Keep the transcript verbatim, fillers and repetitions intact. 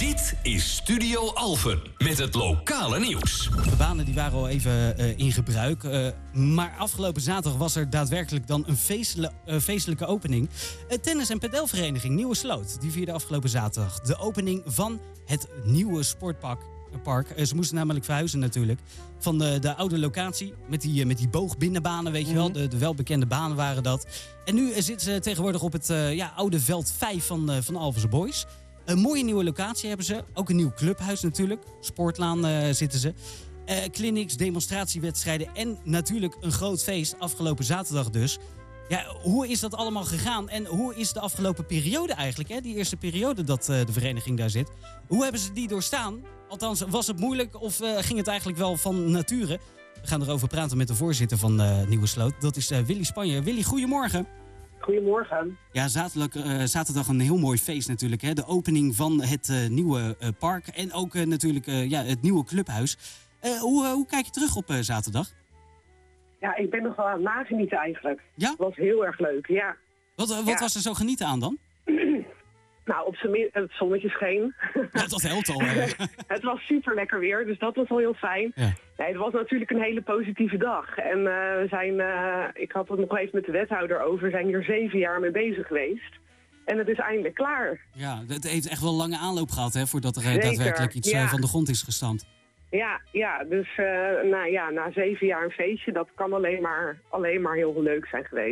Dit is Studio Alphen met het lokale nieuws. De banen die waren al even uh, in gebruik. Uh, maar afgelopen zaterdag was er daadwerkelijk dan een feestelijke, uh, feestelijke opening. Uh, tennis- en padelvereniging Nieuwe Sloot. Die vierde afgelopen zaterdag de opening van het nieuwe sportpark. Park. Uh, ze moesten namelijk verhuizen natuurlijk. Van de, de oude locatie met die, uh, met die boogbinnenbanen, weet je wel. De, de welbekende banen waren dat. En nu uh, zitten ze tegenwoordig op het uh, ja, oude veld vijf van, uh, van Alphense Boys. Een mooie nieuwe locatie hebben ze. Ook een nieuw clubhuis natuurlijk. Sportlaan uh, zitten ze. Uh, clinics, demonstratiewedstrijden en natuurlijk een groot feest. Afgelopen zaterdag dus. Ja, hoe is dat allemaal gegaan? En hoe is de afgelopen periode eigenlijk? Hè? Die eerste periode dat uh, de vereniging daar zit. Hoe hebben ze die doorstaan? Althans, was het moeilijk of uh, ging het eigenlijk wel van nature? We gaan erover praten met de voorzitter van uh, Nieuwe Sloot. Dat is uh, Willy Spanjer. Willy, goedemorgen. Goedemorgen. Ja, zaterdag, uh, zaterdag een heel mooi feest natuurlijk. Hè? De opening van het uh, nieuwe uh, park en ook uh, natuurlijk uh, ja, het nieuwe clubhuis. Uh, hoe, uh, hoe kijk je terug op uh, zaterdag? Ja, ik ben nog wel aan het nagenieten eigenlijk. Ja? Het was heel erg leuk, ja. Wat, uh, wat ja. was er zo genieten aan dan? Nou, op zijn minst, het zonnetje scheen. Ja, dat helpt al. Het was super lekker weer, dus dat was wel heel fijn. Ja. Nee, het was natuurlijk een hele positieve dag. En uh, we zijn, uh, ik had het nog even met de wethouder over, we zijn hier zeven jaar mee bezig geweest. En het is eindelijk klaar. Ja, het heeft echt wel lange aanloop gehad, hè, voordat er uh, Zeker, daadwerkelijk iets ja. uh, van de grond is gestampt. Ja, ja, dus uh, nou ja, na zeven jaar een feestje, dat kan alleen maar, alleen maar heel leuk zijn geweest.